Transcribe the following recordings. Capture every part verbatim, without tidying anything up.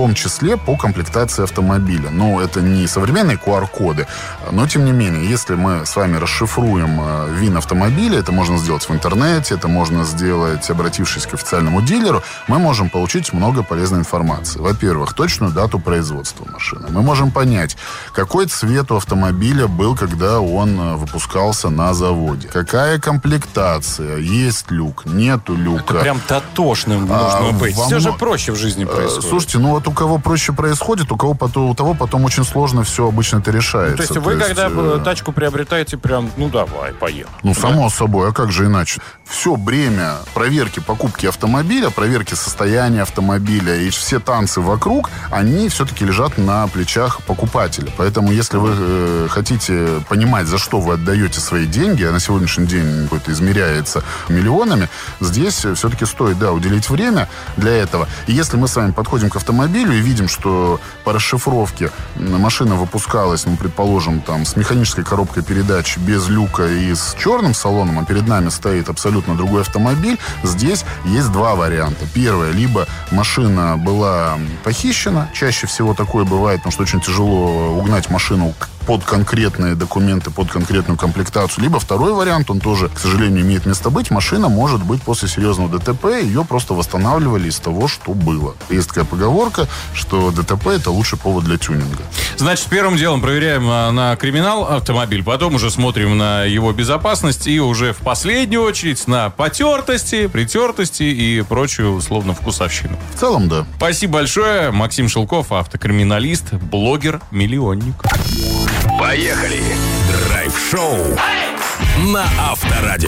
том числе по комплектации автомобиля. Ну, это не современные ку ар-коды, но, тем не менее, если мы с вами расшифруем ВИН автомобиля, это можно сделать в интернете, это можно сделать, обратившись к официальному дилеру, мы можем получить много полезной информации. Во-первых, точную дату производства машины. Мы можем понять, какой цвет у автомобиля был, когда он выпускался на заводе. Какая комплектация, есть люк, нету люка. Это прям татошным нужно а, быть. Все же проще в жизни происходит. Слушайте, ну вот у кого проще происходит, у кого потом, у того потом очень сложно все обычно это решается. Ну, то есть то вы, есть, когда э... тачку приобретаете, прям, ну давай, поехали. Ну, да? само собой, а как же иначе? Все бремя проверки покупки автомобиля, проверки состояния автомобиля и все танцы вокруг, они все-таки лежат на плечах покупателя. Поэтому, если вы э, хотите понимать, за что вы отдаете свои деньги, а на сегодняшний день это измеряется миллионами, здесь все-таки стоит, да, уделить время для этого. И если мы с вами подходим к автомобилю и видим, что по расшифровке машина выпускалась, ну, предположим, там, с механической коробкой передач без люка и с черным салоном, а перед нами стоит абсолютно другой автомобиль, здесь есть два варианта. Первое, либо машина была похищена, чаще всего такое бывает, потому что очень тяжело угнать машину под конкретные документы, под конкретную комплектацию. Либо второй вариант, он тоже, к сожалению, имеет место быть. Машина может быть после серьезного ДТП, ее просто восстанавливали из того, что было. Есть такая поговорка, что ДТП — это лучший повод для тюнинга. Значит, первым делом проверяем на криминал автомобиль, потом уже смотрим на его безопасность и уже в последнюю очередь на потертости, притертости и прочую, условно, вкусовщину. В целом, да. Спасибо большое. Максим Шелков, автокриминалист, блогер-миллионник. Поехали! Драйв-шоу на Авторадио.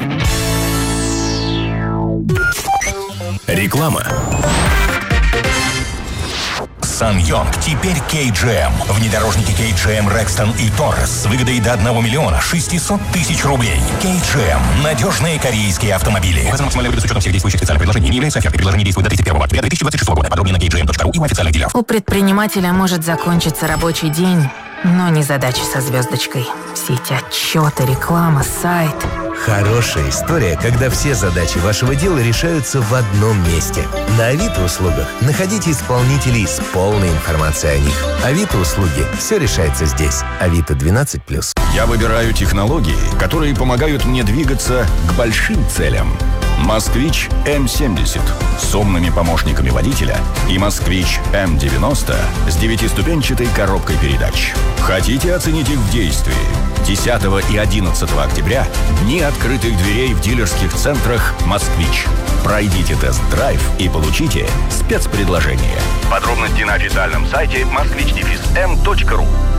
Реклама. Сан-Йонг теперь кей джи эм. Внедорожники кей джи эм Rexton и Taurus с выгодой до одного миллиона шестисот тысяч рублей. кей джи эм. Надежные корейские автомобили. Указано максимальная выгода с учетом всех действующих специальных предложений. Не является офертой. Предложение действует до тридцать первого октября две тысячи двадцать шестого года. Подробнее на кей джи эм точка ру и у официальных дилеров. У предпринимателя может закончиться рабочий день, но не задачи со звездочкой. Все эти отчеты, реклама, сайт. Хорошая история, когда все задачи вашего дела решаются в одном месте. На Авито-услугах находите исполнителей с полной информацией о них. Авито-услуги. Все решается здесь. Авито двенадцать плюс. Я выбираю технологии, которые помогают мне двигаться к большим целям. «Москвич эм семьдесят» с умными помощниками водителя и «Москвич эм девяносто» с девятиступенчатой коробкой передач. Хотите оценить их в действии? десятого и одиннадцатого октября дни открытых дверей в дилерских центрах «Москвич». Пройдите тест-драйв и получите спецпредложение. Подробности на официальном сайте москвич эм точка ру.